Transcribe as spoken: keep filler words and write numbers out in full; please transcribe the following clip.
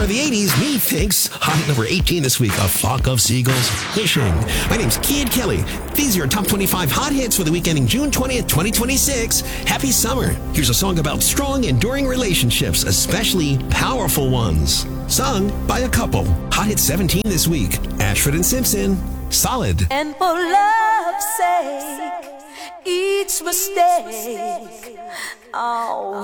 The eighties, me thinks. Hot at number eighteen this week, A Flock of Seagulls Fishing. My name's Kid Kelly. These are your top twenty-five hot hits for the week ending June twentieth, twenty twenty-six. Happy summer. Here's a song about strong, enduring relationships, especially powerful ones. Sung by a couple. Hot hit seventeen this week, Ashford and Simpson, Solid. And for love's sake, each mistake, oh.